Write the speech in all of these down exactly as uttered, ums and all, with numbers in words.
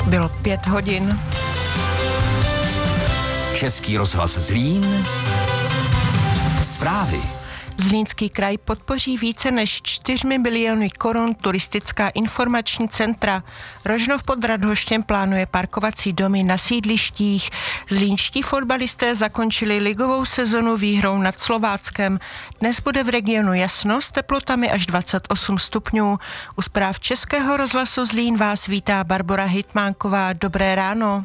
Bylo pět hodin. Český rozhlas Zlín. Zprávy. Zlínský kraj podpoří více než čtyřmi miliony korun turistická informační centra. Rožnov pod Radhoštěm plánuje parkovací domy na sídlištích. Zlínští fotbalisté zakončili ligovou sezonu výhrou nad Slováckem. Dnes bude v regionu jasno s teplotami až dvacet osm stupňů. U zpráv Českého rozhlasu Zlín vás vítá Barbora Hitmánková. Dobré ráno.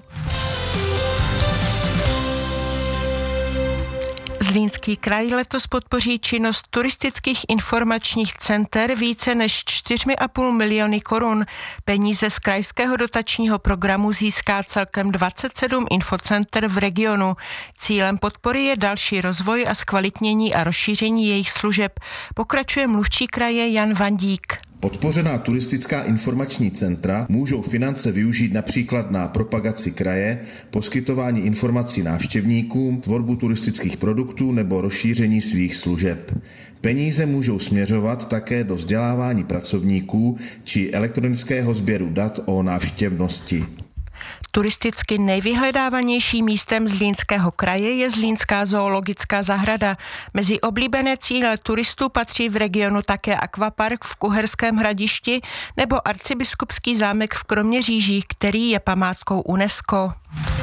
Zlínský kraj letos podpoří činnost turistických informačních center více než čtyři a půl miliony korun. Peníze z krajského dotačního programu získá celkem dvacet sedm infocenter v regionu. Cílem podpory je další rozvoj a zkvalitnění a rozšíření jejich služeb. Pokračuje mluvčí kraje Jan Vandík. Podpořená turistická informační centra můžou finance využít například na propagaci kraje, poskytování informací návštěvníkům, tvorbu turistických produktů nebo rozšíření svých služeb. Peníze můžou směřovat také do vzdělávání pracovníků či elektronického sběru dat o návštěvnosti. Turisticky nejvyhledávanějším místem Zlínského kraje je Zlínská zoologická zahrada. Mezi oblíbené cíle turistů patří v regionu také akvapark v Kuherském Hradišti nebo arcibiskupský zámek v Kroměříži, který je památkou UNESCO.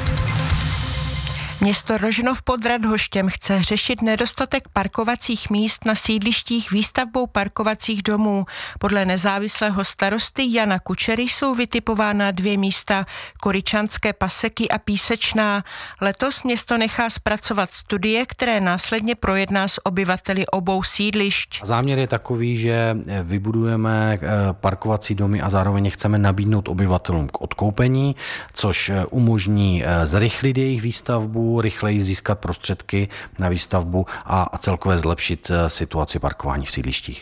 Město Rožnov pod Radhoštěm chce řešit nedostatek parkovacích míst na sídlištích výstavbou parkovacích domů. Podle nezávislého starosty Jana Kučery jsou vytipována dvě místa, Koryčanské paseky a Písečná. Letos město nechá zpracovat studie, které následně projedná s obyvateli obou sídlišť. Záměr je takový, že vybudujeme parkovací domy a zároveň chceme nabídnout obyvatelům k odkoupení, což umožní zrychlit jejich výstavbu, rychleji získat prostředky na výstavbu a celkově zlepšit situaci parkování v sídlištích.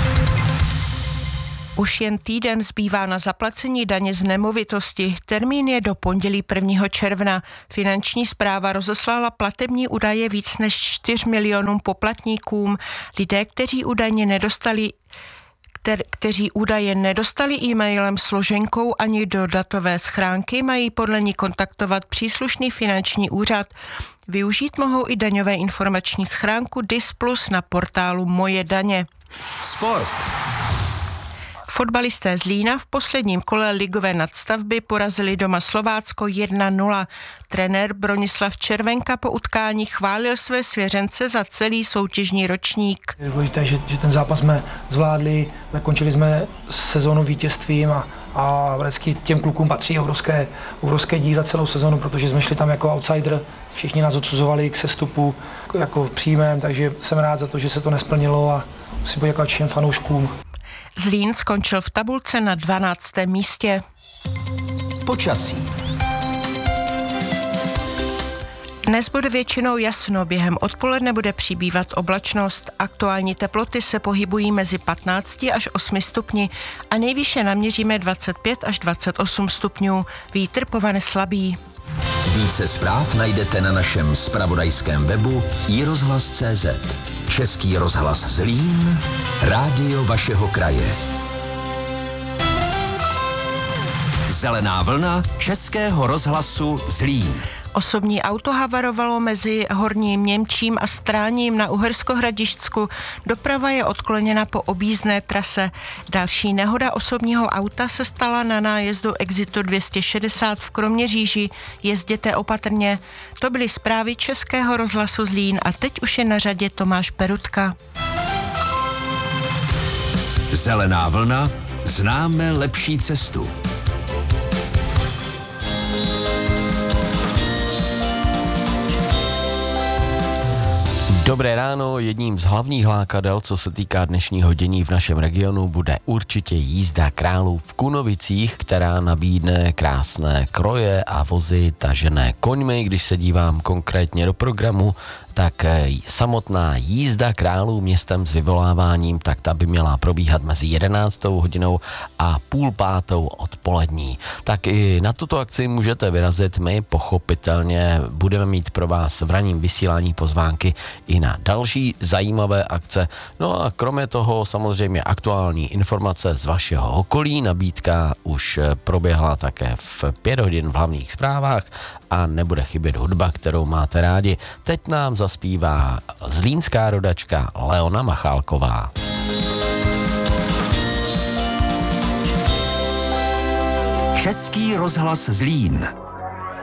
Už jen týden zbývá na zaplacení daně z nemovitosti. Termín je do pondělí prvního června. Finanční správa rozeslala platební údaje víc než čtyři milionům poplatníkům. Lidé, kteří údajně nedostali kteří údaje nedostali e-mailem, složenkou ani do datové schránky, mají podle ní kontaktovat příslušný finanční úřad. Využít mohou i daňové informační schránku D I S plus na portálu Moje daně. Sport. Fotbalisté Zlína v posledním kole ligové nadstavby porazili doma Slovácko jedna nula. Trenér Bronislav Červenka po utkání chválil své svěřence za celý soutěžní ročník. Je důležité, že, že ten zápas jsme zvládli, zakončili jsme sezónu vítězstvím a, a vždycky těm klukům patří obrovské, obrovské díky za celou sezónu, protože jsme šli tam jako outsider, všichni nás odsuzovali k sestupu jako příjmem, takže jsem rád za to, že se to nesplnilo a musím poděkovat všem fanouškům. Zlín skončil v tabulce na dvanáctém místě. Počasí. Dnes bude většinou jasno, během odpoledne bude přibývat oblačnost. Aktuální teploty se pohybují mezi patnácti až osmi stupni a nejvýše naměříme dvacet pět až dvacet osm stupňů. Vítr povane slabý. Více zpráv najdete na našem zpravodajském webu i rozhlas tečka cé zet. Český rozhlas Zlín, rádio vašeho kraje. Zelená vlna Českého rozhlasu Zlín. Osobní auto havarovalo mezi Horním Němčím a Stráním na Uherskohradišťsku. Doprava je odkloněna po objízdné trase. Další nehoda osobního auta se stala na nájezdu Exitu dvě stě šedesát v Kroměříži. Jezděte opatrně. To byly zprávy Českého rozhlasu Zlín a teď už je na řadě Tomáš Perutka. Zelená vlna, známe lepší cestu. Dobré ráno, jedním z hlavních lákadel, co se týká dnešního dění v našem regionu, bude určitě jízda králů v Kunovicích, která nabídne krásné kroje a vozy tažené koňmi. Když se dívám konkrétně do programu, tak samotná jízda králů městem s vyvoláváním, tak ta by měla probíhat mezi jedenáctou hodinou a půl pátou odpolední. Tak i na tuto akci můžete vyrazit, my pochopitelně budeme mít pro vás v ranním vysílání pozvánky i i na další zajímavé akce. No a kromě toho samozřejmě aktuální informace z vašeho okolí. Nabídka už proběhla také v pět hodin v hlavních zprávách a nebude chybět hudba, kterou máte rádi. Teď nám zaspívá zlínská rodačka Leona Machálková. Český rozhlas Zlín.